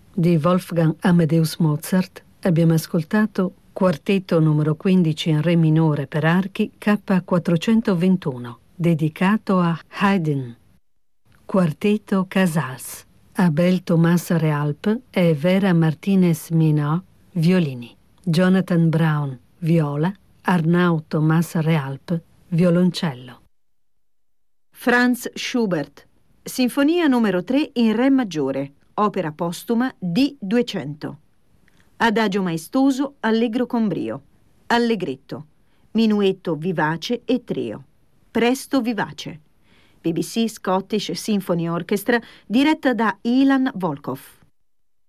di Wolfgang Amadeus Mozart, abbiamo ascoltato Quartetto numero 15 in Re minore per archi K421, dedicato a Haydn. Quartetto Casals, Abel Tomás Realp e Vera Martínez Minot, violini. Jonathan Brown, viola. Arnaud Tomás Realp, violoncello. Franz Schubert, Sinfonia numero 3 in Re maggiore, opera postuma D200. Adagio maestoso, allegro con brio. Allegretto. Minuetto vivace e trio. Presto vivace. BBC Scottish Symphony Orchestra, diretta da Ilan Volkov.